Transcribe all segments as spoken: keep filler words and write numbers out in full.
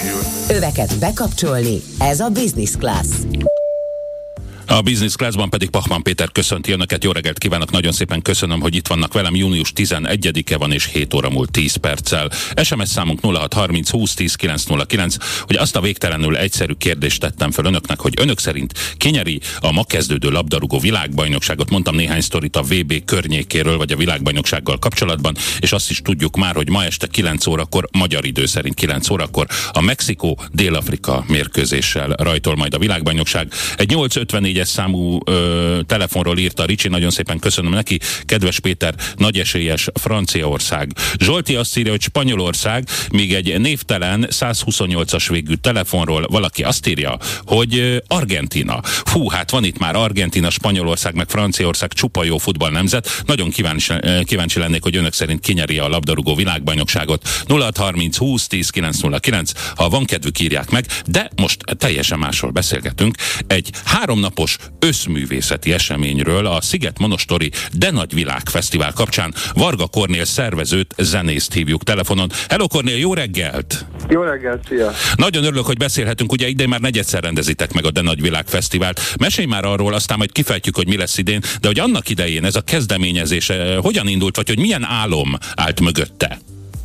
Öveket bekapcsolni, ez a Business Class. A Business Classban pedig Pachmann Péter köszönti önöket, jó reggelt kívánok, nagyon szépen köszönöm, hogy itt vannak velem, június tizenegyedike van és hét óra múlt tíz perccel. es em es számunk nulla hat harminc húsz tíz kilenc nulla kilenc, hogy azt a végtelenül egyszerű kérdést tettem fel önöknek, hogy önök szerint ki nyeri a ma kezdődő labdarúgó világbajnokságot. Mondtam néhány sztorit a vé bé környékéről, vagy a világbajnoksággal kapcsolatban, és azt is tudjuk már, hogy ma este kilenc órakor, magyar idő szerint kilenc órakor a Mexikó-Dél-Afrika mérkőzéssel rajtol majd a világbajnokság. Egy nyolc ötvennégyes számú ö, telefonról írta Ricsi, nagyon szépen köszönöm neki. Kedves Péter, nagy esélyes Franciaország. Zsolti azt írja, hogy Spanyolország, míg egy névtelen százhuszonnyolcas végű telefonról valaki azt írja, hogy ö, Argentína. Fú, hát van itt már Argentína, Spanyolország, meg Franciaország, csupa jó futballnemzet. Nagyon kíváncsi, kíváncsi lennék, hogy önök szerint kinyeri a labdarúgó világbajnokságot. nulla hat harminc húsz tíz kilenc nulla kilenc, ha van kedvük, írják meg, de most teljesen másról beszélgetünk. Egy háromnapos összművészeti eseményről, a Szigetmonostori De Nagy Világfesztivál kapcsán Varga Kornél szervezőt, zenészt hívjuk telefonon. Hello Kornél, jó reggelt! Jó reggelt, szia! Nagyon örülök, hogy beszélhetünk, ugye idén már negyedszer rendezitek meg a De Nagy Világfesztivált. Mesélj már arról, aztán majd kifejtjük, hogy mi lesz idén, de hogy annak idején ez a kezdeményezés hogyan indult, vagy hogy milyen álom állt mögötte?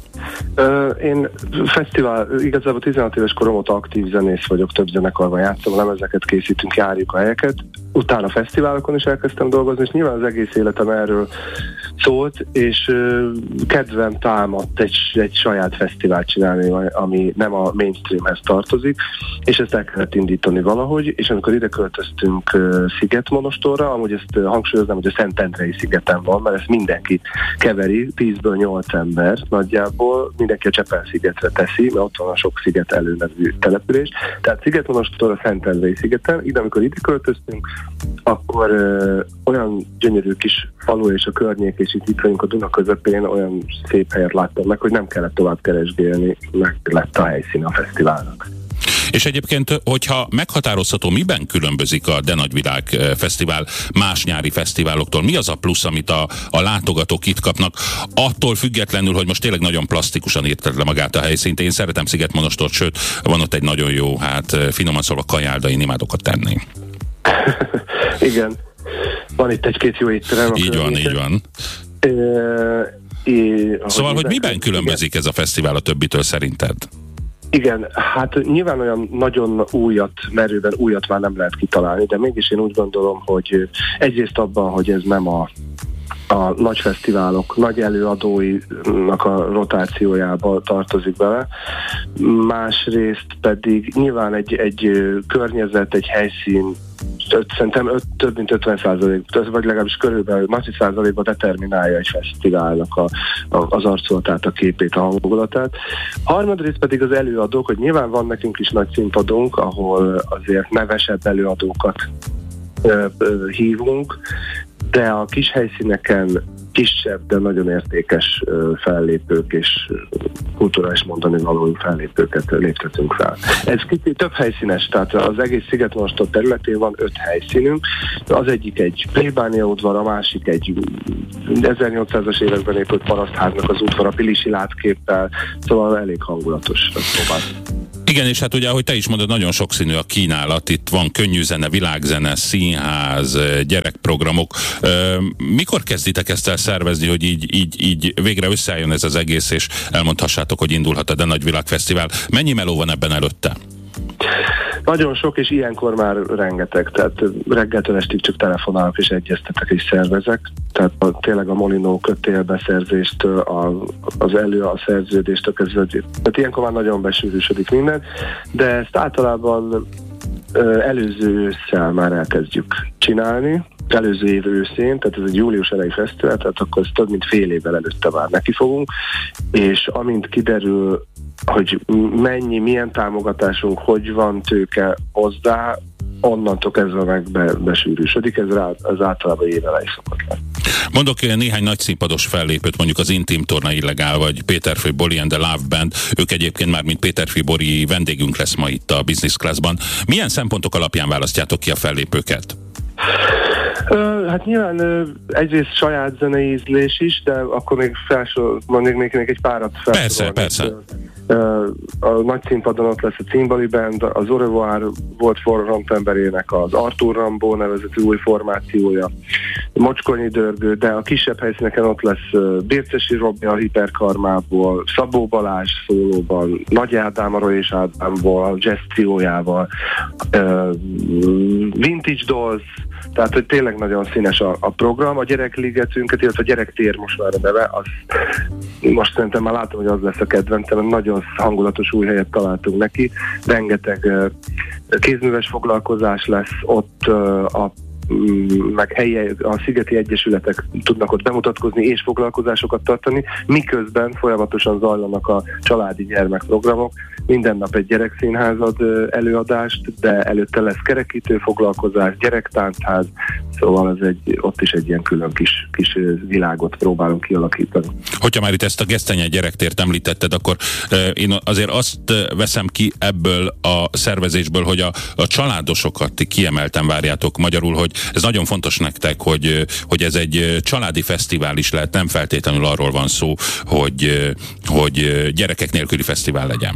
Uh, én fesztivál, igazából tizenhat éves korom óta aktív zenész vagyok, több zenekarban játszom, lemezeket készítünk, járjuk a helyeket. Utána fesztiválokon is elkezdtem dolgozni, és nyilván az egész életem erről szólt, és uh, kedvem támadt egy, egy saját fesztivált csinálni, ami nem a mainstreamhez tartozik, és ezt el kellett indítani valahogy, és amikor ide költöztünk uh, Szigetmonostorra, amúgy ezt uh, hangsúlyoznám, hogy a Szentendrei szigeten van, mert ezt mindenki keveri, tízből nyolc ember nagyjából, mindenki a Csepel-szigetre teszi, mert ott van a sok sziget elő-nevű település. Tehát Szigetmonostor a Szentendrei szigeten, ide amikor ide költöztünk, akkor ö, olyan gyönyörű kis falu és a környék, és itt, itt vagyunk a Duna közepén, olyan szép helyet láttam meg, hogy nem kellett tovább keresgélni, meg lett a helyszíne a fesztiválnak. És egyébként, hogyha meghatározható, miben különbözik a De Nagy Világ Fesztivál más nyári fesztiváloktól? Mi az a plusz, amit a, a látogatók itt kapnak? Attól függetlenül, hogy most tényleg nagyon plastikusan írtad le magát a helyszínt. Én szeretem Szigetmonostort, sőt, van ott egy nagyon jó, hát finoman szólva kajálda, én imádokat tenni. Igen. Van itt egy-két jó étterem. Így van, így van. E, é, szóval, hogy miben különbözik ez a fesztivál a többitől szerinted? Igen, hát nyilván olyan nagyon újat, merőben újat már nem lehet kitalálni, de mégis én úgy gondolom, hogy egyrészt abban, hogy ez nem a, a nagy fesztiválok, nagy előadóinak a rotációjába tartozik bele, másrészt pedig nyilván egy, egy környezet, egy helyszín, öt, szerintem öt, több mint ötven százalék, vagy legalábbis körülbelül nagy százalékban determinálja egy fesztiválnak a, a, az arculatát, a képét, a hangulatát. Harmadrészt pedig az előadók, hogy nyilván van nekünk is nagy színpadunk, ahol azért nevesebb előadókat ö, ö, hívunk, de a kis helyszíneken kisebb, de nagyon értékes fellépők és kulturális mondani való fellépőket léptetünk fel. Ez kicsit több helyszínes, tehát az egész Szigetmonostor területén van öt helyszínünk. Az egyik egy plébánia udvar, a másik egy ezernyolcszázas években épült parasztháznak az udvar, a Pilisi látképpel, szóval elég hangulatos a próbál. Igen, és hát ugye, ahogy te is mondod, nagyon sokszínű a kínálat. Itt van könnyű zene, világzene, színház, gyerekprogramok. Mikor kezditek ezt el szervezni, hogy így, így, így végre összeálljon ez az egész, és elmondhassátok, hogy indulhat a De Nagy Világfesztivál? Mennyi meló van ebben előtte? Nagyon sok, és ilyenkor már rengeteg, tehát reggeltől estig csak telefonálok és egyeztetek és szervezek, tehát a, tényleg a Molinó kötélbeszerzéstől, a, az elő, a szerződéstől kezdve, tehát ilyenkor már nagyon besűrűsödik minden, de ezt általában ö, előző ősszel már elkezdjük csinálni, előző év őszén, tehát ez egy július elejé fesztivál, tehát akkor ez több mint fél évvel előtte már neki fogunk, és amint kiderül, hogy mennyi, milyen támogatásunk, hogy van tőke hozzá, onnantól kezdve meg be, besűrűsödik, ez, rá, ez általában év elejé szokott lenni. Mondok néhány nagy színpados fellépőt, mondjuk az Intim Torna Illegál, vagy Péterfi Bori and the Love Band. Ők egyébként már, mint Péterfi Bori vendégünk lesz ma itt a Business Classban. Milyen szempontok alapján választjátok ki a fellépőket? Uh, hát nyilván uh, egyrészt saját zenei ízlés is, de akkor még felsor, mondjuk még, még egy párat felsorolni. Persze, persze. A nagy színpadon ott lesz a Cimbali Band, az Au revoir volt frontemberének az Arthur Rambó nevezetű új formációja, Mocskonyi Dörgő, de a kisebb helyszíneken ott lesz Bércesi Robi a Hiperkarmából, Szabó Balázs szólóban, Nagy Ádám a Roy és Ádámból, jazz triójával, Vintage Dolls, tehát hogy tényleg nagyon színes a, a program. A gyerekligetünket, illetve a gyerektér most már a neve, az, most szerintem már látom, hogy az lesz a kedvencem, nagyon hangulatos új helyet találtunk neki. Rengeteg uh, kézműves foglalkozás lesz ott, uh, a meg helyi, a szigeti egyesületek tudnak ott bemutatkozni és foglalkozásokat tartani, miközben folyamatosan zajlanak a családi gyermekprogramok. Minden nap egy gyerekszínházad előadást, de előtte lesz kerekítő foglalkozás, gyerektánchtház, szóval ez egy, ott is egy ilyen külön kis, kis világot próbálunk kialakítani. Hogyha már itt ezt a Gesztenye gyerektért említetted, akkor eh, én azért azt veszem ki ebből a szervezésből, hogy a, a családosokat ti kiemelten várjátok, magyarul, hogy ez nagyon fontos nektek, hogy, hogy ez egy családi fesztivál is lehet, nem feltétlenül arról van szó, hogy, hogy gyerekek nélküli fesztivál legyen.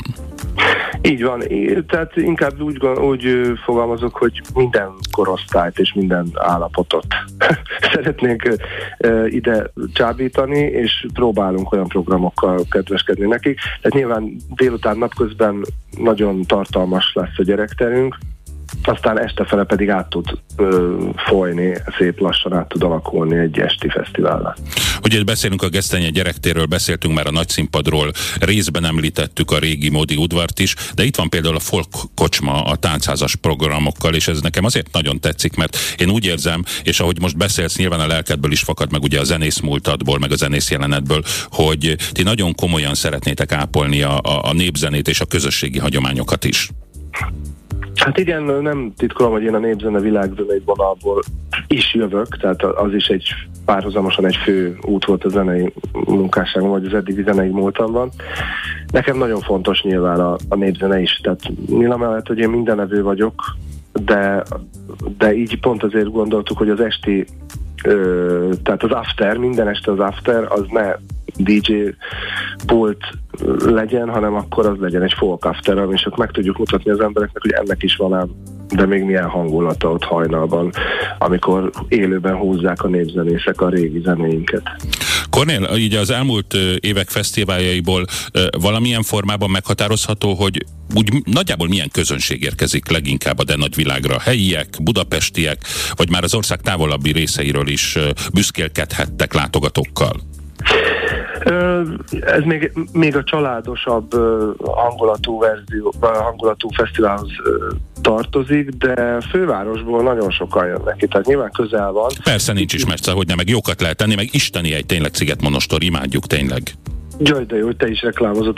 Így van, tehát inkább úgy, úgy fogalmazok, hogy minden korosztályt és minden állapotot szeretnénk ide csábítani, és próbálunk olyan programokkal kedveskedni nekik. Tehát nyilván délután napközben nagyon tartalmas lesz a gyerekterünk, aztán estefele pedig át tud ö, folyni, szép lassan át tud alakulni egy esti fesztivállal. Ugye beszélünk a Gesztenye gyerektérről, beszéltünk már a nagyszínpadról, részben említettük a régi módi udvart is, de itt van például a folk kocsma a táncházas programokkal, és ez nekem azért nagyon tetszik, mert én úgy érzem, és ahogy most beszélsz, nyilván a lelkedből is fakad meg ugye a zenész múltadból, meg a zenész jelenetből, hogy ti nagyon komolyan szeretnétek ápolni a, a, a népzenét és a közösségi hagyományokat is. Hát igen, nem titkolom, hogy én a népzene világzenei vonalból is jövök, tehát az is egy párhuzamosan egy fő út volt a zenei munkásságom, vagy az eddigi zenei múltamban. Nekem nagyon fontos nyilván a, a népzene is, tehát nyilván mellett, hogy én mindenevő vagyok, de, de így pont azért gondoltuk, hogy az esti, ö, tehát az after, minden este az after, az ne dé dzsé pult legyen, hanem akkor az legyen egy folk after, és ott meg tudjuk mutatni az embereknek, hogy ennek is van ám, de még milyen hangulata ott hajnalban, amikor élőben húzzák a népzenészek a régi zenéinket. Kornél, így az elmúlt évek fesztiváljaiból valamilyen formában meghatározható, hogy úgy nagyjából milyen közönség érkezik leginkább a de nagyvilágra? Helyiek, budapestiek, vagy már az ország távolabbi részeiről is büszkélkedhettek látogatókkal? Ez még, még a családosabb hangulatú verzió, hangulatú fesztiválhoz tartozik, de fővárosból nagyon sokan jönnek ki, tehát nyilván közel van. Persze nincs is messze, hogy nem, meg jókat lehet tenni, meg isteni egy tényleg Szigetmonostor, imádjuk tényleg. Jaj, de jó, hogy te is reklámozott.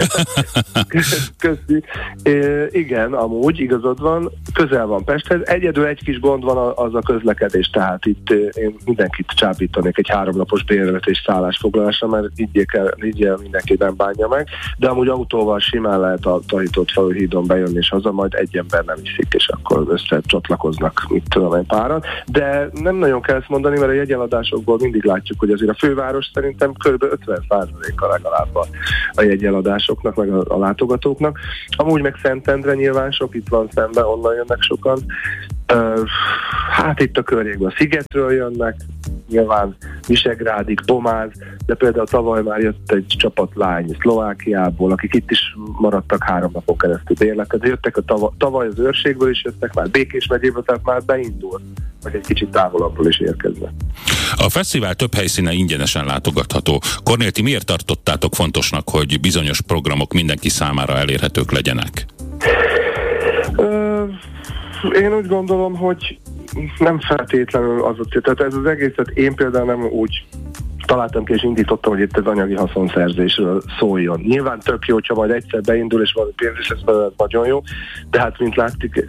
Köszi. É, igen, amúgy igazad van, közel van Pesthez. Egyedül egy kis gond van, az a közlekedés, tehát itt én mindenkit csábítanék egy háromnapos bérletés szállásfoglalásra, mert így kell, így mindenki nem bánja meg, de amúgy autóval simán lehet a tanított Faluhídon bejönni és haza, majd egy ember nem iszik, és akkor összecsatlakoznak, mit tudom én, páran. De nem nagyon kell ezt mondani, mert a jegyeladásokból mindig látjuk, hogy azért a főváros szerintem kb. ötven százaléka legalább a, a jegyeladásoknak, meg a, a látogatóknak. Amúgy meg Szentendre nyilván sok, itt van szemben, onnan jönnek sokan. Uh, hát itt a környékben a Szigetről jönnek, nyilván Visegrádig, Pomáz, de például tavaly már jött egy csapat lány Szlovákiából, akik itt is maradtak három napon keresztül bérlekedni. Jöttek a tavaly, tavaly az Őrségből is jöttek, már Békés megyéből, tehát már beindul, vagy egy kicsit távolabbról is érkeznek. A fesztivál több helyszíne ingyenesen látogatható. Kornél, ti miért tartottátok fontosnak, hogy bizonyos programok mindenki számára elérhetők legyenek? Uh, én úgy gondolom, hogy nem feltétlenül az a, tehát ez az egészet én például nem úgy találtam ki és indítottam, hogy itt az anyagi haszonszerzésről szóljon. Nyilván tök jó, hogyha majd egyszer beindul és valami pénz is, ez nagyon jó, de hát mint látjuk,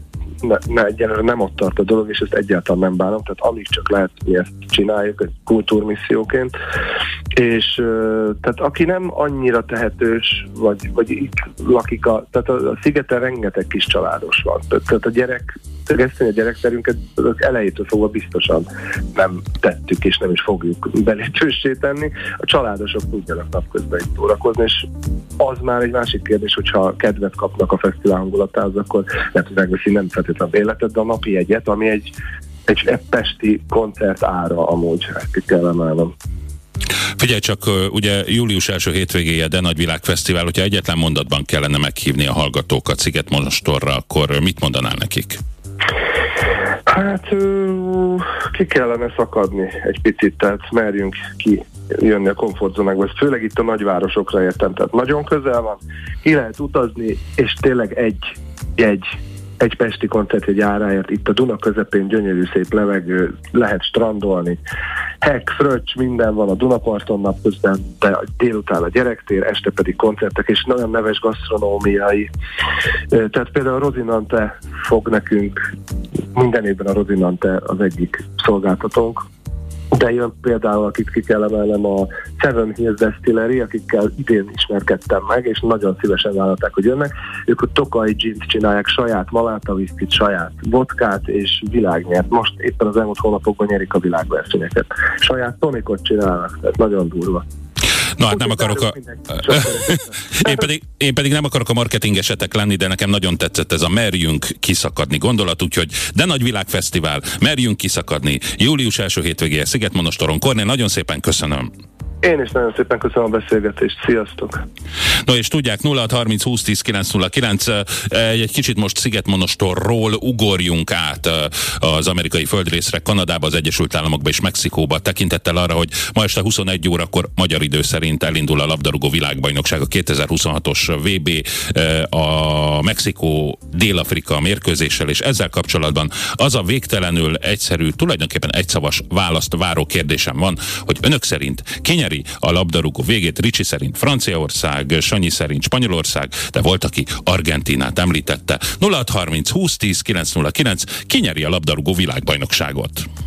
ne, ne, egyelőre nem ott tart a dolog, és ezt egyáltalán nem bánom, tehát amíg csak lehet, mi ezt csináljuk, egy kultúrmisszióként, és tehát aki nem annyira tehetős, vagy, vagy itt lakik, a, tehát a, a szigeten rengeteg kis családos van, tehát a gyerek, a gyerekterünket elejétől fogva biztosan nem tettük, és nem is fogjuk belépőssé tenni. A családosok tudjanak napközben itt szórakozni, és az már egy másik kérdés, hogyha kedvet kapnak a fesztivál hangulatához, akkor lehet, hogy megveszi nem feltétlenül életet, de a napi jegyet, ami egy, egy pesti koncert ára amúgy, ezt ki kell emelnem. Figyelj csak, ugye július első hétvégéje, de Nagy Világfesztivál, hogyha egyetlen mondatban kellene meghívni a hallgatókat Szigetmonostorra, akkor mit mondanál nekik? Hát ki kellene szakadni egy picit, tehát merjünk ki jönni a komfortzónákba, ezt főleg itt a nagyvárosokra értem, tehát nagyon közel van, ki lehet utazni, és tényleg egy jegy, egy pesti koncert egy áráért, itt a Duna közepén gyönyörű szép levegő, lehet strandolni, hek, fröccs, minden van a Dunaparton napközben, de délután a gyerektér, este pedig koncertek, és nagyon neves gasztronómiai. Tehát például a Rosinante fog nekünk, minden évben a Rosinante az egyik szolgáltatónk, de jön például, akit ki kell emelnem, a Seven Hills Distillery, akikkel idén ismerkedtem meg, és nagyon szívesen vállalták, hogy jönnek. Ők a Tokai gint csinálják, saját maláta viszkit, saját vodkát, és világnyert. Most éppen az elmúlt hónapokban nyerik a világversenyeket. Saját tonikot csinálnak, tehát nagyon durva. Na hát nem akarok a... én, pedig, én pedig nem akarok a marketingesetek lenni, de nekem nagyon tetszett ez a merjünk kiszakadni gondolat, úgyhogy de Nagy Világfesztivál, merjünk kiszakadni, július első hétvégéje Szigetmonostoron. Kornél, nagyon szépen köszönöm. Én is nagyon szépen köszönöm a beszélgetést. Sziasztok! No és tudják, nulla hat harminc húsz tíz kilenc nulla kilenc, egy kicsit most Szigetmonostorról ugorjunk át az amerikai földrészre, Kanadába, az Egyesült Államokba és Mexikóba, tekintettel arra, hogy ma este huszonegy órakor magyar idő szerint elindul a labdarúgó világbajnokság, a kétezer-huszonhatos vé bé a Mexikó Dél-Afrika mérkőzéssel, és ezzel kapcsolatban az a végtelenül egyszerű, tulajdonképpen egyszavas választ váró kérdésem van, hogy önök szerint ki nyeri a labdarúgó végét? Ricsi szerint Franciaország, Sanyi szerint Spanyolország, de volt, aki Argentínát említette. nulla hat harminc húsz tíz kilenc nulla kilenc, ki nyeri a labdarúgó világbajnokságot?